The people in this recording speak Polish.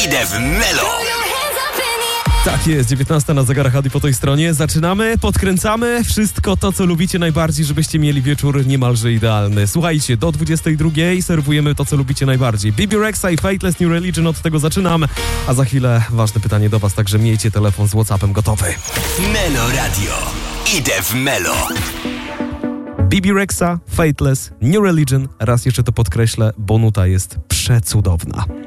Idę w Melo. Tak jest, 19 na zegarach Adi po tej stronie. Zaczynamy, podkręcamy wszystko to, co lubicie najbardziej, żebyście mieli wieczór niemalże idealny. Słuchajcie, do 22 serwujemy to, co lubicie najbardziej. Bibi Rexa i Faithless New Religion, od tego zaczynam. A za chwilę ważne pytanie do was, także miejcie telefon z WhatsAppem gotowy. Melo Radio. Idę w Melo. Bibi Rexa, Faithless New Religion. Raz jeszcze to podkreślę, bo nuta jest przecudowna.